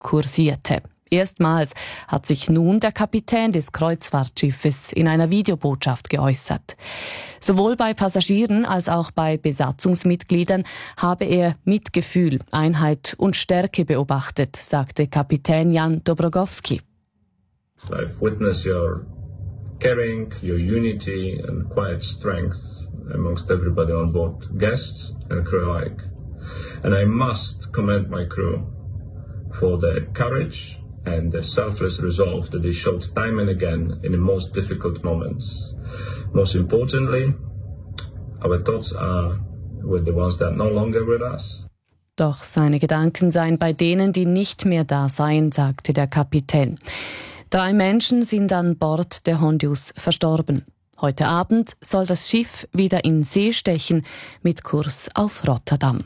kursierte. Erstmals hat sich nun der Kapitän des Kreuzfahrtschiffes in einer Videobotschaft geäußert. Sowohl bei Passagieren als auch bei Besatzungsmitgliedern habe er Mitgefühl, Einheit und Stärke beobachtet, sagte Kapitän Jan Dobrogowski. I've witnessed your caring, your unity and quiet strength amongst everybody on board, guests and crew alike. And I must commend my crew for their courage and the selfless resolve that they showed time and again in the most difficult moments. Most importantly, our thoughts are with the ones that are no longer with us. Doch seine Gedanken seien bei denen, die nicht mehr da seien, sagte der Kapitän. 3 Menschen sind an Bord der Hondius verstorben. Heute Abend soll das Schiff wieder in See stechen mit Kurs auf Rotterdam.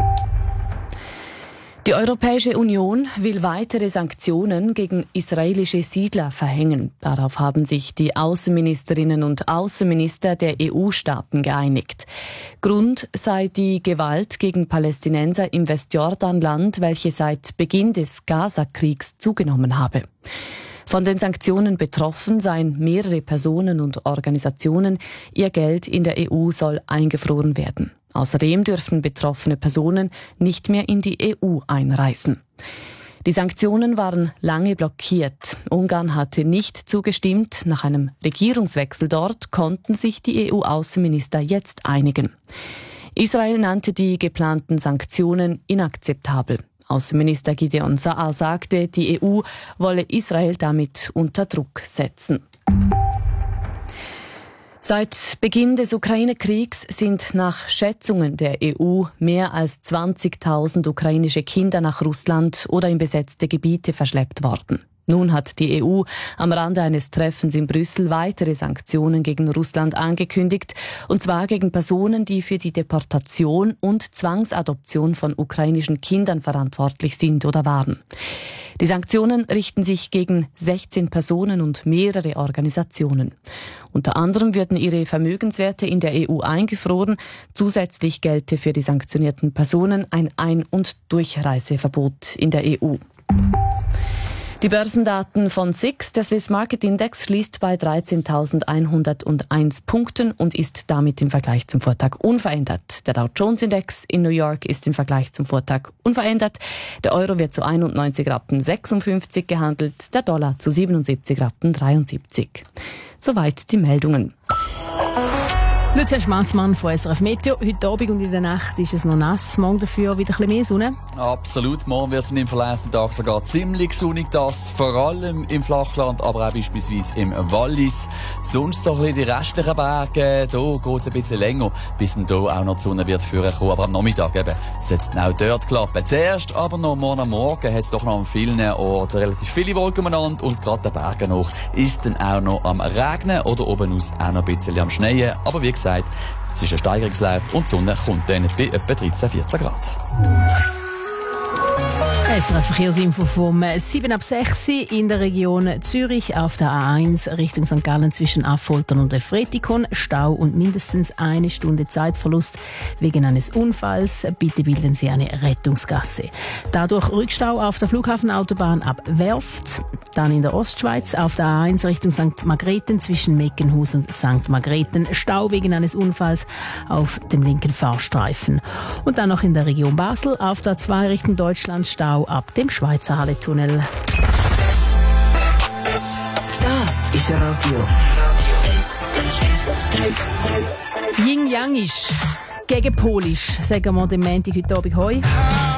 Die Europäische Union will weitere Sanktionen gegen israelische Siedler verhängen. Darauf haben sich die Außenministerinnen und Außenminister der EU-Staaten geeinigt. Grund sei die Gewalt gegen Palästinenser im Westjordanland, welche seit Beginn des Gaza-Kriegs zugenommen habe. Von den Sanktionen betroffen seien mehrere Personen und Organisationen. Ihr Geld in der EU soll eingefroren werden. Außerdem dürfen betroffene Personen nicht mehr in die EU einreisen. Die Sanktionen waren lange blockiert. Ungarn hatte nicht zugestimmt. Nach einem Regierungswechsel dort konnten sich die EU-Außenminister jetzt einigen. Israel nannte die geplanten Sanktionen inakzeptabel. Außenminister Gideon Saar sagte, die EU wolle Israel damit unter Druck setzen. Seit Beginn des Ukraine-Kriegs sind nach Schätzungen der EU mehr als 20.000 ukrainische Kinder nach Russland oder in besetzte Gebiete verschleppt worden. Nun hat die EU am Rande eines Treffens in Brüssel weitere Sanktionen gegen Russland angekündigt, und zwar gegen Personen, die für die Deportation und Zwangsadoption von ukrainischen Kindern verantwortlich sind oder waren. Die Sanktionen richten sich gegen 16 Personen und mehrere Organisationen. Unter anderem würden ihre Vermögenswerte in der EU eingefroren. Zusätzlich gelte für die sanktionierten Personen ein Ein- und Durchreiseverbot in der EU. Die Börsendaten von SIX, der Swiss Market Index, schließt bei 13.101 Punkten und ist damit im Vergleich zum Vortag unverändert. Der Dow Jones Index in New York ist im Vergleich zum Vortag unverändert. Der Euro wird zu 91,56 Rappen gehandelt, der Dollar zu 77,73 Rappen. Soweit die Meldungen. Lucia Schmassmann von SRF Meteo. Heute Abend und in der Nacht ist es noch nass, morgen dafür wieder ein bisschen mehr Sonne. Absolut, morgen wird es im Verlauf des Tages sogar ziemlich sonnig, das vor allem im Flachland, aber auch beispielsweise im Wallis. Sonst so ein bisschen die restlichen Berge, da geht es ein bisschen länger, bis dann hier auch noch die Sonne wird vorkommen, aber am Nachmittag eben soll es auch dort klappen. Zuerst aber noch morgen am Morgen hat es doch noch an vielen Orten relativ viele Wolken umeinander und gerade den Bergen noch ist dann auch noch am Regnen oder oben aus auch noch ein bisschen am Schneien, aber wie gesagt, es ist ein Steigerungslauf und die Sonne kommt dann bei etwa 13-14 Grad. SRF Verkehrsinfo vom 7 ab 6 in der Region Zürich auf der A1 Richtung St. Gallen zwischen Affoltern und Efretikon. Stau und mindestens 1 Stunde Zeitverlust wegen eines Unfalls. Bitte bilden Sie eine Rettungsgasse. Dadurch Rückstau auf der Flughafenautobahn ab Werft. Dann in der Ostschweiz auf der A1 Richtung St. Margrethen zwischen Meckenhus und St. Margrethen. Stau wegen eines Unfalls auf dem linken Fahrstreifen. Und dann noch in der Region Basel auf der A2 Richtung Deutschland Stau ab dem Schweizer Halletunnel. Das ist Radio. Yin Yang ist gegen Polisch, sagen wir dem Montag heute Abend heu.